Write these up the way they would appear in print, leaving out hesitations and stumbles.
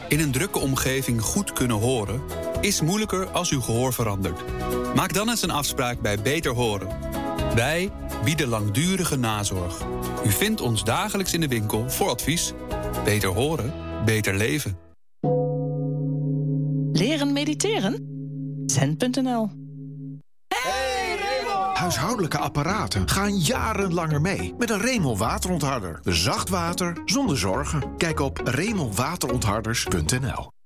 In een drukke omgeving goed kunnen horen is moeilijker als uw gehoor verandert. Maak dan eens een afspraak bij Beter Horen. Wij bieden langdurige nazorg. U vindt ons dagelijks in de winkel voor advies. Beter horen, beter leven. Leren mediteren? Zen.nl. Huishoudelijke apparaten gaan jarenlanger mee met een Remel waterontharder. Zacht water zonder zorgen. Kijk op remelwaterontharders.nl.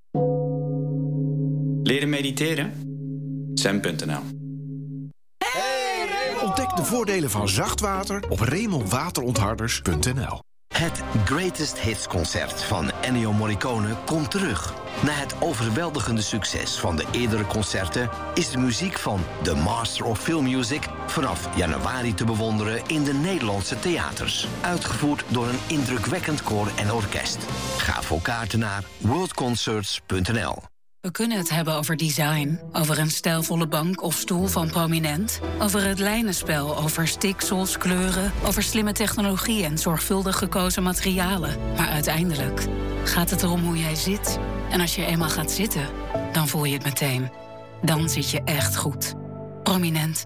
Leren mediteren? Zen.nl. Ontdek de voordelen van zacht water op remelwaterontharders.nl. Het Greatest Hits concert van Ennio Morricone komt terug. Na het overweldigende succes van de eerdere concerten is de muziek van The Master of Film Music vanaf januari te bewonderen in de Nederlandse theaters. Uitgevoerd door een indrukwekkend koor en orkest. Ga voor kaarten naar worldconcerts.nl. We kunnen het hebben over design, over een stijlvolle bank of stoel van Prominent, over het lijnenspel, over stiksels, kleuren, over slimme technologie en zorgvuldig gekozen materialen. Maar uiteindelijk gaat het erom hoe jij zit. En als je eenmaal gaat zitten, dan voel je het meteen. Dan zit je echt goed. Prominent.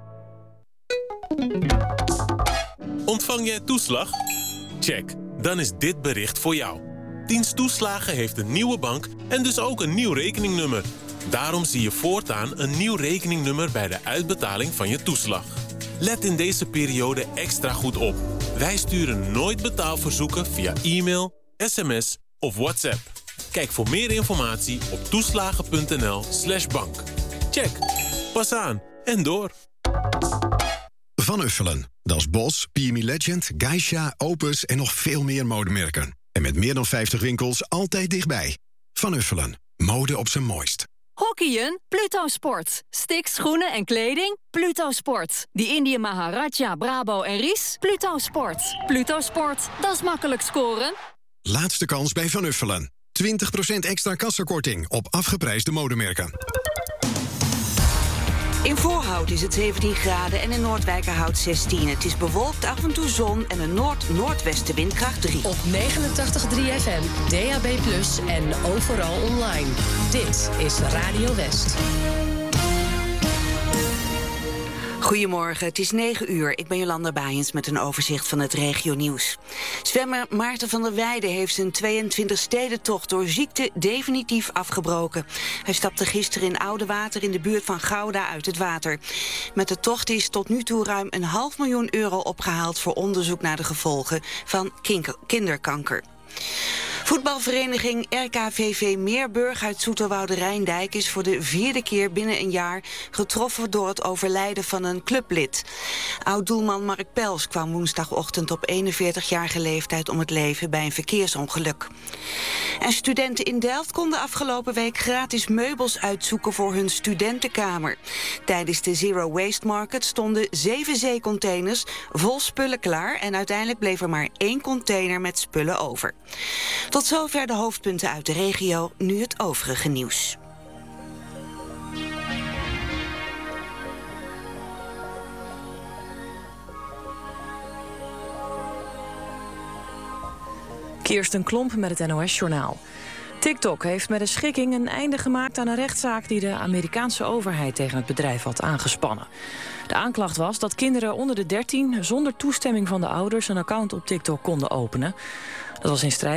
Ontvang jij toeslag? Check. Dan is dit bericht voor jou. Dienst Toeslagen heeft een nieuwe bank en dus ook een nieuw rekeningnummer. Daarom zie je voortaan een nieuw rekeningnummer bij de uitbetaling van je toeslag. Let in deze periode extra goed op. Wij sturen nooit betaalverzoeken via e-mail, sms of WhatsApp. Kijk voor meer informatie op toeslagen.nl/bank. Check. Pas aan en door. Van Uffelen. Dat is Bos, PME Legend, Geisha, Opus en nog veel meer modemerken. En met meer dan 50 winkels altijd dichtbij. Van Uffelen. Mode op zijn mooist. Hockeyen? Pluto Sport. Sticks, schoenen en kleding? Pluto Sport. Die Indië Maharaja, Brabo en Ries? Pluto Sport. Pluto Sport, dat is makkelijk scoren. Laatste kans bij Van Uffelen. 20% extra kassakorting op afgeprijsde modemerken. In Voorhout is het 17 graden en in Noordwijkerhout 16. Het is bewolkt, af en toe zon en een noord-noordwestenwind kracht 3. Op 89.3 FM, DAB+ en overal online. Dit is Radio West. Goedemorgen, het is 9 uur. Ik ben Jolanda Baaiens met een overzicht van het regionieuws. Zwemmer Maarten van der Weijden heeft zijn 22-stedentocht door ziekte definitief afgebroken. Hij stapte gisteren in Oudewater in de buurt van Gouda uit het water. Met de tocht is tot nu toe ruim €500.000 opgehaald voor onderzoek naar de gevolgen van kinderkanker. Voetbalvereniging RKVV Meerburg uit Zoeterwoude-Rijndijk is voor de 4e keer binnen een jaar getroffen door het overlijden van een clublid. Oud-doelman Mark Pels kwam woensdagochtend op 41-jarige leeftijd om het leven bij een verkeersongeluk. En studenten in Delft konden afgelopen week gratis meubels uitzoeken voor hun studentenkamer. Tijdens de Zero Waste Market stonden 7 zeecontainers vol spullen klaar en uiteindelijk bleef er maar 1 container met spullen over. Tot zover de hoofdpunten uit de regio, nu het overige nieuws. Kirsten Klomp met het NOS-journaal. TikTok heeft met een schikking een einde gemaakt aan een rechtszaak die de Amerikaanse overheid tegen het bedrijf had aangespannen. De aanklacht was dat kinderen onder de 13 zonder toestemming van de ouders een account op TikTok konden openen. Dat was in strijd